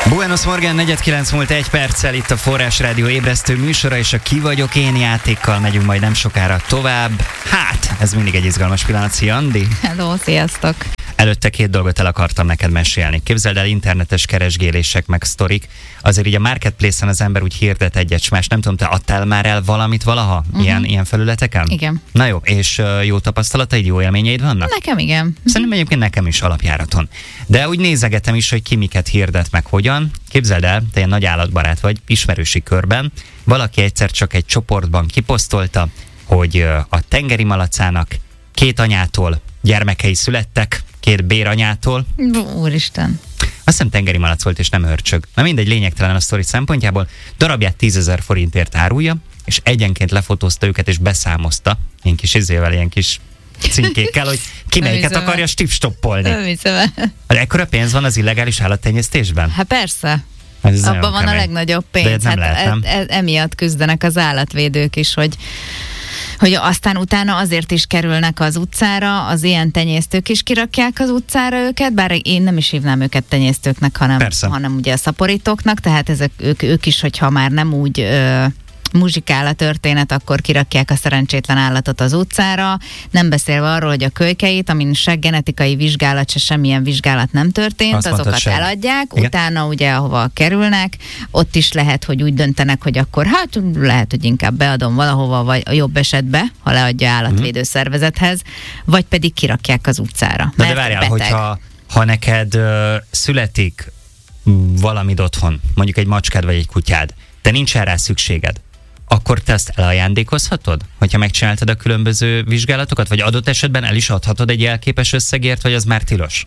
Buenos Morgan, 4:49 múlt 1 perccel, itt a Forrás Rádió ébresztő műsora, és a Ki vagyok én játékkal megyünk majd nem sokára tovább. Hát, ez mindig egy izgalmas pillanat. Szia, Andi! Hello, sziasztok! Előtte 2 dolgot el akartam neked mesélni. Képzeld el, internetes keresgélések meg sztorik. Azért így a Marketplace-en az ember úgy hirdet egyet más. Nem tudom, te adtál már el valamit valaha? Ilyen felületeken? Igen. Na jó, és jó tapasztalataid, jó élményeid vannak? Nekem igen. Szerintem egyébként nekem is alapjáraton. De úgy nézegetem is, hogy ki miket hirdet meg hogyan. Képzeld el, te ilyen nagy állatbarát vagy, ismerősi körben. Valaki egyszer csak egy csoportban kiposztolta, hogy a tengeri malacának 2 anyától gyermekei születtek, 2 béranyától. Úristen. Azt hiszem tengeri malac volt, és nem hörcsög. Na mindegy, lényegtelen a sztori szempontjából. Darabját 10 000 forintért árulja, és egyenként lefotózta őket, és beszámozta, ilyen kis címkékkel, hogy ki melyiket akarja stipstoppolni. Nem hiszem el. Ekkora pénz van az illegális állattenyésztésben? Hát persze. Ez abban van a legnagyobb pénz. De nem emiatt küzdenek az állatvédők is, hogy aztán utána azért is kerülnek az utcára, az ilyen tenyésztők is kirakják az utcára őket, bár én nem is hívnám őket tenyésztőknek, hanem ugye a szaporítóknak, tehát ők is, hogyha már nem úgy muzsikál a történet, akkor kirakják a szerencsétlen állatot az utcára, nem beszélve arról, hogy a kölykeit, amin se genetikai vizsgálat, se semmilyen vizsgálat nem történt, azokat eladják, igen. Utána ugye ahova kerülnek, ott is lehet, hogy úgy döntenek, hogy akkor lehet, hogy inkább beadom valahova, vagy a jobb esetbe, ha leadja állatvédő szervezethez, vagy pedig kirakják az utcára. De várjál, hogyha neked születik valamid otthon, mondjuk egy macskád vagy egy kutyád, de nincs rá szükséged, akkor te ezt elajándékozhatod? Hogyha megcsináltad a különböző vizsgálatokat, vagy adott esetben el is adhatod egy jelképes összegért, vagy az már tilos?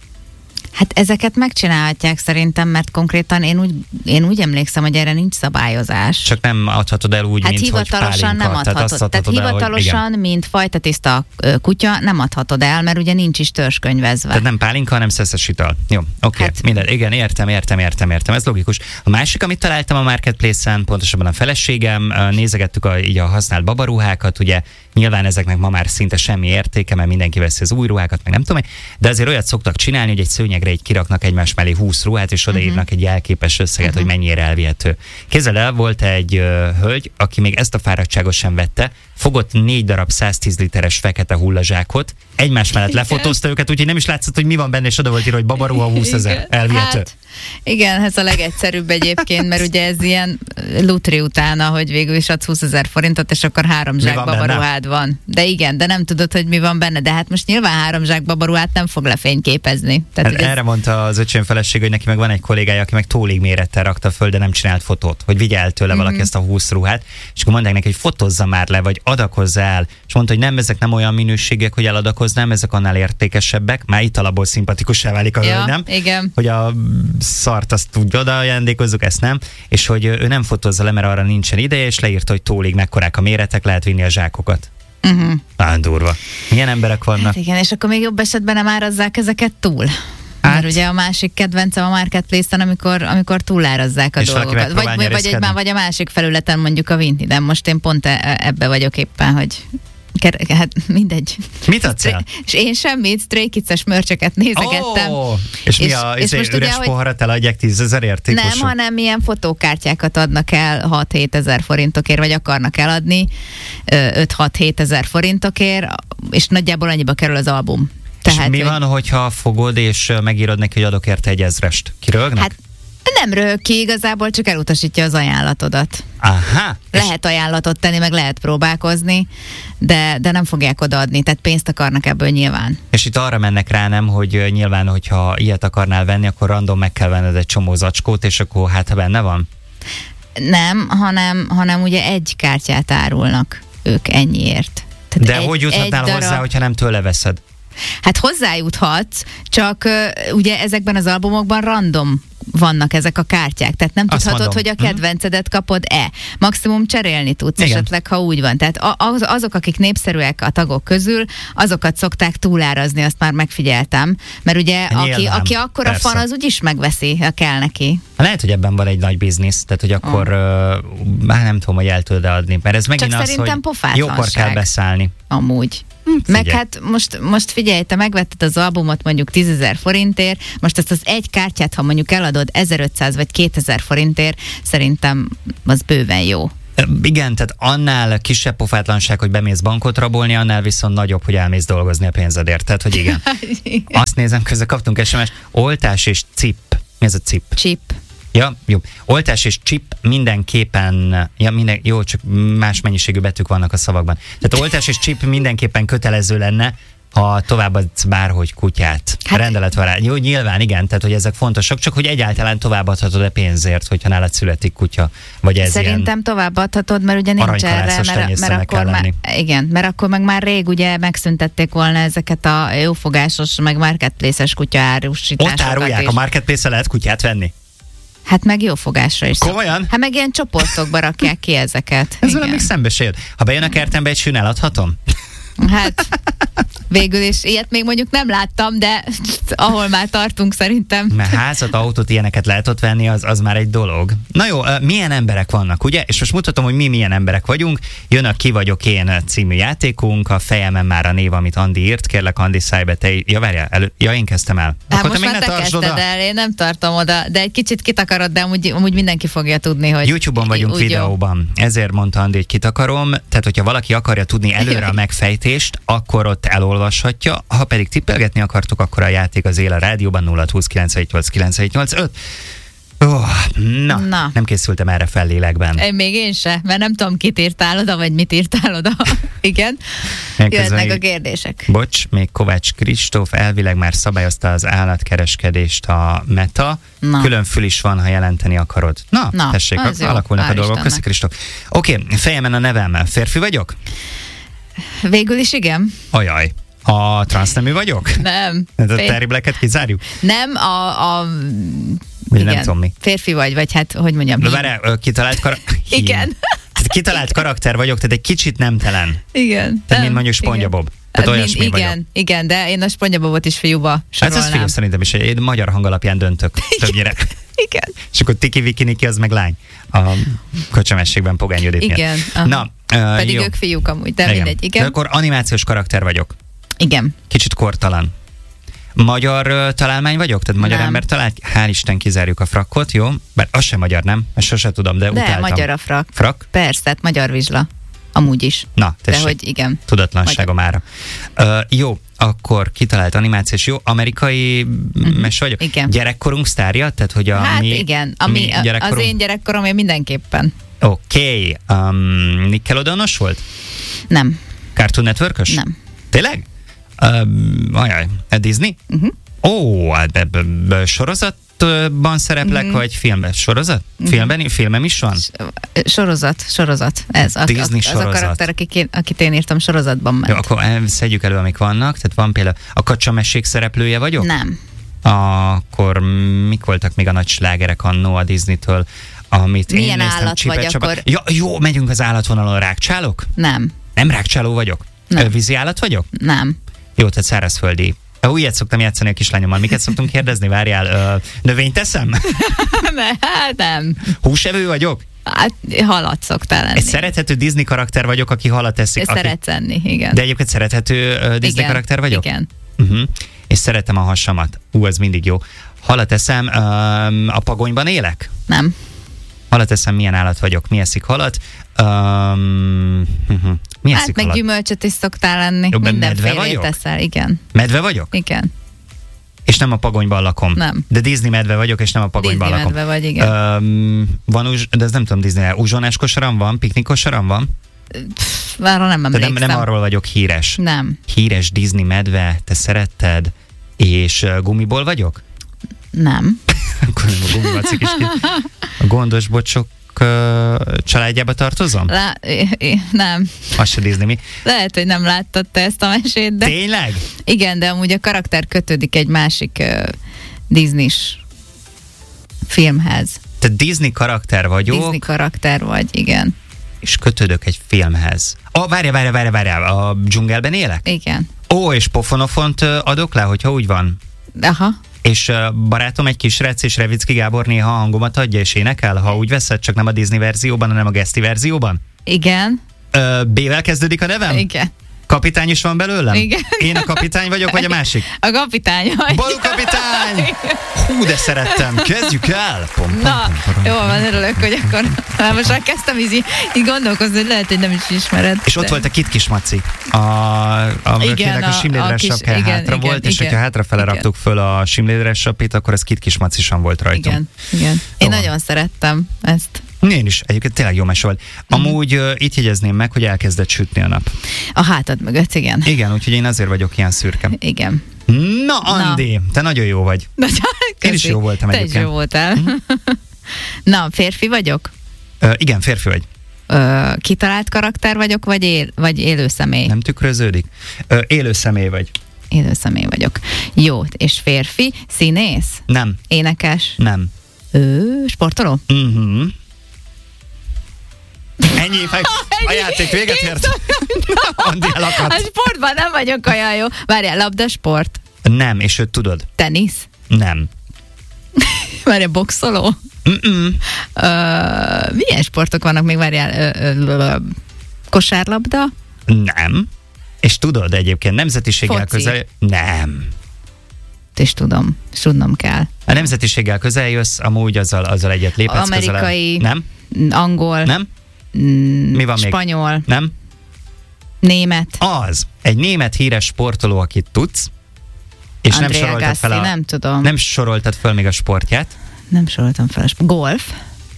Hát ezeket megcsinálhatják szerintem, mert konkrétan én úgy emlékszem, hogy erre nincs szabályozás. Csak nem adhatod el úgy, mint hogy pálinka. Nem adhatod. Tehát hivatalosan, mint fajtatiszta kutya, nem adhatod el, mert ugye nincs is törzskönyvezve. Tehát nem pálinka, hanem szeszes ital. Jó, oké. Hát, minden. Igen, értem. Ez logikus. A másik, amit találtam a Marketplace-en, pontosabban a feleségem, nézegettük így a használt babaruhákat, ugye nyilván ezeknek ma már szinte semmi értéke, mert mindenki veszi az új ruhákat, meg nem tudom, de azért olyat szoktak csinálni, hogy egy szőnyegre így kiraknak egymás mellé 20 ruhát, és odaírnak egy jelképes összeget, hogy mennyire elvihető. Képzeld el, volt egy hölgy, aki még ezt a fáradtságot sem vette, fogott 4 darab 110 literes fekete hullazsákot, egymás mellett lefotózta őket, úgyhogy nem is látszott, hogy mi van benne, és oda volt írva, hogy babaruha 20 000, elvihető. Hát, igen, ez a legegyszerűbb egyébként, mert ugye ez ilyen lutri utána, hogy végül is adsz 20 000 forintot, és akkor 3 zsák babaruhád van. De igen, de nem tudod, hogy mi van benne, de hát most nyilván 3 zsák babaruhát nem fog lefényképezni. Tehát, hát erre mondta az öcsém feleség, hogy neki meg van egy kollégája, aki meg tólig mérettel rakta föl, de nem csinált fotót, hogy vigye el tőle valaki ezt a 20 ruhát, és akkor mondták neki, hogy fotózza már le, vagy adakozz el, és mondta, hogy nem, ezek nem olyan minőségek, hogy eladakoznám, ezek annál értékesebbek, már itt alapból szimpatikussá válik a hölgy, igen. Hogy a szart azt úgy odaajándékozzuk, ezt nem, és hogy ő nem fotózza le, mert arra nincsen ideje, és leírta, hogy tólig mekkorák a méretek, lehet vinni a zsákokat. Nagyon durva. Milyen emberek vannak? Hát igen, és akkor még jobb esetben nem árazzák ezeket túl. Mert ugye a másik kedvencem a Marketplace-en, amikor túlárazzák a dolgokat. Vagy a másik felületen mondjuk a Vinted, de most én pont ebbe vagyok éppen, hogy hát mindegy. Mit adsz el? És én semmit, Stray Kids-es mörcsöket nézegettem. És mi a üres poharat eladják 10 000-ért? Nem, hanem ilyen fotókártyákat adnak el 6-7 000 forintokért, vagy akarnak eladni 5-6-7 000 forintokért, és nagyjából annyiba kerül az album. Tehát, és mi van, hogyha fogod, és megírod neki, hogy adok érte 1 000-est? Kiröhögnek? Hát nem röhög ki, igazából csak elutasítja az ajánlatodat. Aha. Lehet ajánlatot tenni, meg lehet próbálkozni, de nem fogják odaadni, tehát pénzt akarnak ebből nyilván. És itt arra mennek rá, nem, hogy nyilván, hogyha ilyet akarnál venni, akkor random meg kell venned egy csomó zacskót, és akkor hát, ha benne van? Nem, hanem ugye egy kártyát árulnak ők ennyiért. Tehát de hogy juthatnál hozzá, hogyha nem tőle veszed? Hát hozzájuthatsz, csak ugye ezekben az albumokban random vannak ezek a kártyák, tehát nem tudhatod, hogy a kedvencedet kapod-e. Maximum cserélni tudsz, igen. Esetleg, ha úgy van. Tehát azok, akik népszerűek a tagok közül, azokat szokták túlárazni, azt már megfigyeltem. Mert ugye, aki akkora fan, az úgyis megveszi, ha kell neki. Lehet, hogy ebben van egy nagy biznisz, tehát hogy akkor már nem tudom, hogy el tudod adni, mert ez megint csak az, szerintem hogy jókor kell beszállni. Amúgy. Meg hát most figyelj, te megvetted az albumot mondjuk 10 000 forintért, most ezt az egy kártyát, ha mondjuk eladod 1500 vagy 2000 forintért, szerintem az bőven jó. Igen, tehát annál kisebb pofátlanság, hogy bemész bankot rabolni, annál viszont nagyobb, hogy elmész dolgozni a pénzedért. Tehát, hogy igen. Azt nézem, közben kaptunk SMS-t, oltás és cip. Mi ez a cip? Chip. Ja, jó. Oltás és chip mindenképpen, jó, csak más mennyiségű betűk vannak a szavakban. Tehát oltás és chip mindenképpen kötelező lenne, ha továbbadsz bárhogy kutyát. Hát, rendelet van rá. Jó, nyilván igen, tehát hogy ezek fontosak, csak hogy egyáltalán továbbadhatod-e pénzért, hogyha nálad születik kutya, vagy ez szerintem továbbadhatod, mert ugye nincs erre, mert akkor meg már rég ugye megszüntették volna ezeket a jófogásos, meg marketplace-es kutya árusításokat. Ott árulják, a marketplace-e lehet kutyát venni? Hát meg jó fogásra is. Komolyan? Hát meg ilyen csoportokba rakják ki ezeket. Ez valami szembesül. Ha bejön a kertembe egy sűn, eladhatom? Hát végül is ilyet még mondjuk nem láttam, de ahol már tartunk szerintem. Mert házat, autót, ilyeneket lehet ott venni, az már egy dolog. Na jó, milyen emberek vannak, ugye? És most mutatom, hogy mi milyen emberek vagyunk. Jön a Ki vagyok én című játékunk, a fejemen már a név, amit Andi írt. Kérlek, Andi, szállj be, te... Ja, várjál, én kezdtem el. Hát akkor most te már te kezdted el, én nem tartom oda, de egy kicsit kitakarod, de amúgy mindenki fogja tudni, hogy... YouTube-on vagyunk videóban, ezért mondta Andi, hogy kitakarom. Tehát, hogyha valaki akarja tudni előre a megfejtést, akkor ott elolvashatja. Ha pedig tippelgetni akartok, akkor a játék az él a rádióban 020 978 978 Na, nem készültem erre fel lélekben. Én se, mert nem tudom, kit írtál oda, vagy mit írtál oda. Igen, jöhetnek a kérdések. Bocs, még Kovács Kristóf elvileg már szabályozta az állatkereskedést a Meta. Külön fül is van, ha jelenteni akarod. Na tessék, alakulnak a dolgok. Köszi, Kristóf. Oké, fejemen a nevem. Férfi vagyok? Végül is igen. Ajaj. A transznemű vagyok? Nem. A Terry Blacket kizárjuk? Nem, igen, nem tudom mi. Férfi vagy hát, hogy mondjam. De várjál, kitalált igen. Kitalált karakter vagyok, tehát egy kicsit nemtelen. Igen. Tehát mint mondjuk SpongeBob. Tehát olyasmi vagyok. Igen, de én a SpongeBobot is fiúba sorolnám. Hát ez fiú szerintem is. Én magyar hang alapján döntök többnyire. Igen. És akkor Tiki Viki Niki az meg lány. A kocsamességben Pogány Judit miatt. Igen. Na, pedig jó. Ők fiúk amúgy, de mindegy. Igen. De akkor animációs karakter vagyok. Igen. Kicsit kortalan. Magyar találmány vagyok? Tehát magyar ember talált? Hál' Isten, kizárjuk a frakkot, jó? Bár az sem magyar, nem? Ezt sose tudom, de utáltam. De magyar a frak. Frak? Persze, hát magyar vizsla. Amúgy is. Na, tessék. De hogy igen. Tudatlanságom ára. Jó, akkor kitalált animációs, jó, amerikai mes vagyok? Igen. Gyerekkorunk sztárja? Tehát, hogy hát igen, az én gyerekkorom én mindenképpen. Oké. Nickelodeonos volt? Nem. Cartoon Network-ös? Nem. Tényleg? Ajaj, Disney? Sorozatban szereplek, vagy filmben? Sorozat? Filmem is van? Sorozat. Ez Disney az a karakter, akit én írtam, sorozatban ment. Jó, akkor szedjük elő, amik vannak. Tehát van például a Kacsamesség szereplője vagyok? Nem. Akkor mik voltak még a nagy slágerek annó a Disneytől, amit milyen én néztem? állat vagy akkor? Ja, jó, megyünk az állatvonalon. Rákcsálok? Nem. Nem rákcsáló vagyok? Nem. Vízi állat vagyok? Nem. Jó, tehát szárazföldi. Ilyet szoktam játszani a kislányommal. Miket szoktunk kérdezni? Várjál, növényt teszem? Nem. Húsevő vagyok? Hát, halat szoktál lenni. Egy szerethető Disney karakter vagyok, aki halat eszik. Szeretsz enni, igen. De egyébként szerethető Disney karakter vagyok? Igen. És szeretem a hasamat. Ez mindig jó. Halat eszem, a pagonyban élek? Nem. Halat eszem, milyen állat vagyok? Mi eszik halat? Mi eszik meg halat? Gyümölcsöt is szoktál lenni. Jó, mindenfélét teszel, igen. Medve vagyok? Igen. És nem a pagonyban lakom. Nem. De Disney medve vagyok, és nem a pagonyban lakom. Disney medve vagy, igen. Van de ez nem tudom Disney. Uzsonás kosaram van? Piknik kosaram van? Arra nem emlékszem. Nem arról vagyok híres. Nem. Híres Disney medve, te szeretted, és gumiból vagyok? Nem. Akkor nem a gumimacik is. A gondos bocsok családjába tartozom? Nem. Azt se Disney mi. Lehet, hogy nem láttad te ezt a mesét, de... Tényleg? Igen, de amúgy a karakter kötődik egy másik Disney-s filmhez. Te Disney karakter vagyok. Disney karakter vagy, igen. És kötődök egy filmhez. Várjál, a dzsungelben élek? Igen. És pofonofont adok le, hogyha úgy van? Aha. És barátom egy kisrác, és Revicki Gábor néha a hangomat adja, és énekel, ha úgy veszed, csak nem a Disney verzióban, hanem a Geszti verzióban? Igen. B-vel kezdődik a nevem? Igen. Kapitány is van belőlem? Igen. Én a kapitány vagyok, vagy a másik? A kapitány vagy. Balú kapitány! Hú, de szerettem. Kezdjük el! Na, jó van, örülök, hogy akkor most már kezdtem így gondolkozni, hogy lehet, hogy nem is ismered. És ott volt a Kit Kis Maci. A simlédres sapka hátra volt, és hogyha hátrafele raktuk föl a simlédres sapit, akkor ez Kit Kis Macisan volt rajtunk. Igen. Én nagyon szerettem ezt. Én is, egyébként tényleg jó mese volt. Amúgy itt jegyezném meg, hogy elkezdett sütni a nap. A hátad mögött, igen. Igen, úgyhogy én azért vagyok ilyen szürke. Igen. Na, Andi, te nagyon jó vagy. Én is jó voltam egyébként. Te is jó voltál. Na, férfi vagyok? Igen, férfi vagy. Kitalált karakter vagyok, vagy élő személy? Nem tükröződik? Élő személy vagy. Élő személy vagyok. Jó, és férfi? Színész? Nem. Énekes? Nem. Sportoló? Ennyi, a játék véget ért. Andi elakadt. A sportban nem vagyok olyan jó. Várjál, labdasport? Nem, és őt tudod. Tenisz? Nem. Várjál, boxoló? Milyen sportok vannak még? Várjál, kosárlabda? Nem. És tudod egyébként, nemzetiséggel közel... Nem. És tudom, és tudnom kell. A nemzetiséggel közel jössz, amúgy azzal egyet léphetsz. Amerikai, közel. Nem. Angol. Nem. Mi van még? Spanyol. Nem. Német. Az. Egy német híres sportoló, akit tudsz, és Andrea nem soroltad Gassi, fel nem tudom. Nem soroltad fel még a sportját. Nem soroltam fel a golf.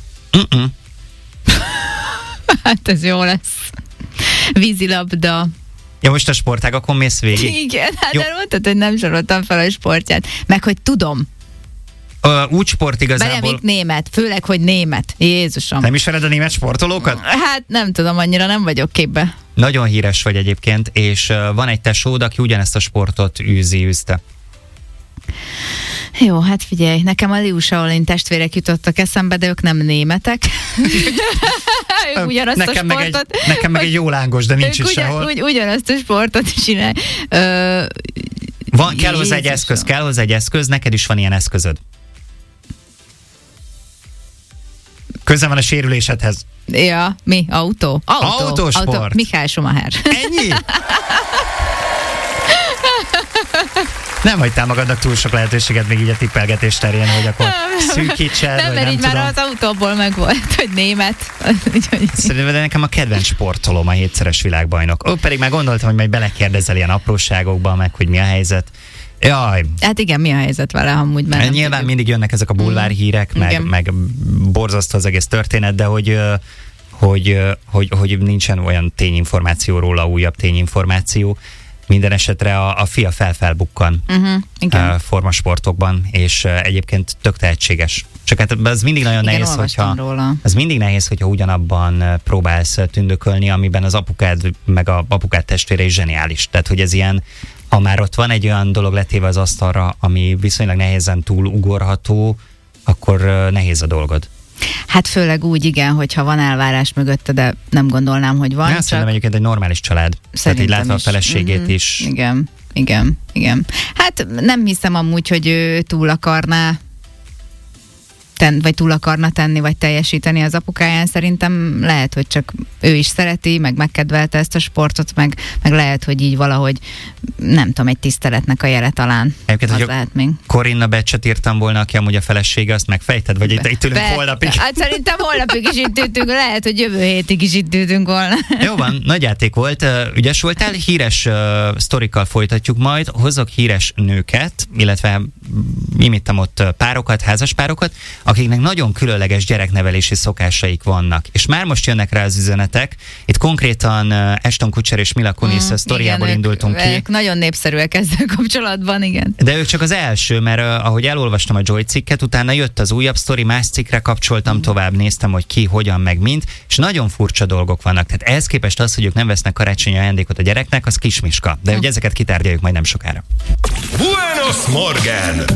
Hát ez jó lesz. Vízilabda. Ja, most a sportágakon mész végig? Igen, hát elmondtad, hogy nem soroltam fel a sportját. Meg, hogy tudom. Úgy sport igazából... Benjamik német, főleg, hogy német. Jézusom. Nem ismered a német sportolókat? Hát nem tudom, annyira nem vagyok képbe. Nagyon híres vagy egyébként, és van egy tesód, aki ugyanezt a sportot űzte. Jó, hát figyelj, nekem a Liu Shaolin testvérek jutottak eszembe, de ők nem németek. Ők ugyanazt nekem a sportot... Nekem meg egy jó lángos, de nincs is sehol. Ugyanazt a sportot csinál. Kell hozzá egy eszköz, neked is van ilyen eszközöd. Köze van a sérülésedhez. Ja, mi? Autósport. Michael Schumacher. Ennyi? Nem hagytál magadnak túl sok lehetőséget még így a tippelgetés terén, hogy akkor szűkítsed, nem, mert így már az autóból meg volt, hogy német. Szerintem de nekem a kedvenc sportolóm a 7-szeres világbajnok. Pedig már gondoltam, hogy majd belekérdezel ilyen apróságokba, meg hogy mi a helyzet. Jaj. Hát igen, mi a helyzet vele, amúgy már nyilván tudjuk. Mindig jönnek ezek a bulvár hírek, meg borzasztó az egész történet, de hogy nincsen olyan tényinformáció róla, újabb tényinformáció. Minden esetre a fia felbukkan formasportokban, és egyébként tök tehetséges. Csak hát ez mindig nagyon nehéz, hogyha ugyanabban próbálsz tündökölni, amiben az apukád meg a apukád testvére is zseniális. Tehát, hogy ez ilyen, ha már ott van egy olyan dolog letéve az asztalra, ami viszonylag nehézen túlugorható, akkor nehéz a dolgod. Hát főleg úgy, igen, hogyha van elvárás mögötte, de nem gondolnám, hogy van. Szerintem egyébként egy normális család. Tehát így látva a feleségét is. Igen. Hát nem hiszem amúgy, hogy ő túl akarna tenni, vagy teljesíteni az apukáján. Szerintem lehet, hogy csak ő is szereti, meg megkedvelte ezt a sportot, meg lehet, hogy így valahogy, nem tudom, egy tiszteletnek a jele talán. Egyébként, az lehet még. Corinna Becset írtam volna, aki amúgy a felesége, azt megfejted? Vagy itt ülünk holnapig? Hát szerintem holnapig is itt ültünk, lehet, hogy jövő hétig is itt ültünk volna. Jó van, nagy játék volt, ügyes voltál, híres sztorikkal folytatjuk majd, hozok híres nőket, illetve imittem ott párokat, házaspárokat, akiknek nagyon különleges gyereknevelési szokásaik vannak. És már most jönnek rá az üzenetek. Itt konkrétan Ashton Kutcher és Mila Kunis sztoriából indultunk ki. Ők nagyon népszerűek ezzel kapcsolatban, igen. De ők csak az első, mert ahogy elolvastam a Joy cikket, utána jött az újabb sztori, más cikkre kapcsoltam tovább, néztem, hogy ki, hogyan, meg mint, és nagyon furcsa dolgok vannak. Tehát ehhez képest az, hogy ők nem vesznek karácsonyi ajándékot a gyereknek, az kismiska. De hogy ezeket kitárgyaljuk majd nem sokára. Buenos Morgen!